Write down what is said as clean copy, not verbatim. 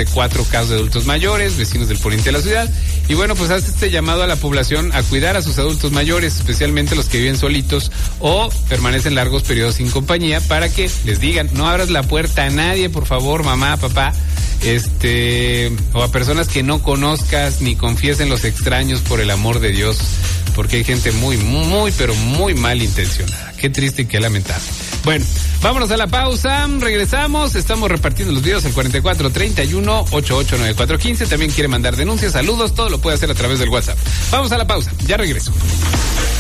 de 4 casos de adultos mayores, vecinos del poniente de la ciudad. Y bueno, pues hace este llamado a la población a cuidar a sus adultos mayores, especialmente los que viven solitos o permanecen largos periodos sin compañía, para que les digan, no abras la puerta a nadie, por favor, mamá, papá, o a personas que no conozcas ni confíes en los extraños, por el amor de Dios, porque hay gente muy, muy, pero muy malintencionada. Qué triste y qué lamentable. Bueno, vámonos a la pausa, regresamos, estamos repartiendo los videos al 4431-889415, también quiere mandar denuncias, saludos, todo lo puede hacer a través del WhatsApp. Vamos a la pausa, ya regreso.